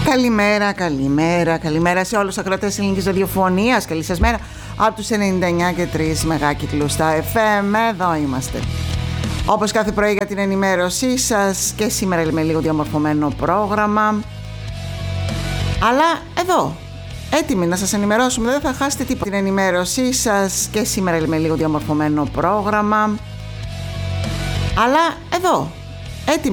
Καλημέρα σε όλους τους ακροατές ελληνικής ραδιοφωνίας. Καλή σας μέρα από τους 99 και 3 μεγάκυκλους στα FM. Εδώ είμαστε όπως κάθε πρωί για την ενημέρωσή σας και σήμερα με λίγο διαμορφωμένο πρόγραμμα, αλλά εδώ έτοιμοι να σας ενημερώσουμε, δεν θα χάσετε τίποτα. Την ενημέρωσή σας και σήμερα με λίγο διαμορφωμένο πρόγραμμα, αλλά εδώ έτοιμοι